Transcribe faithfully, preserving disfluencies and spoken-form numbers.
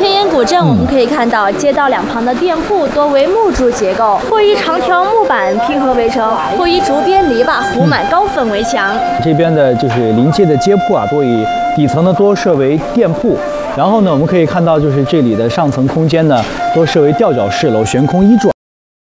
天眼古镇，我们可以看到街道两旁的店铺多为木柱结构，或以长条木板拼合围成，或以竹编篱笆糊满高粉围墙。 这边的就是临街的街铺啊，多以底层呢多设为店铺。 然后呢，我们可以看到，就是这里的上层空间呢，都设为吊脚式楼，悬空一柱。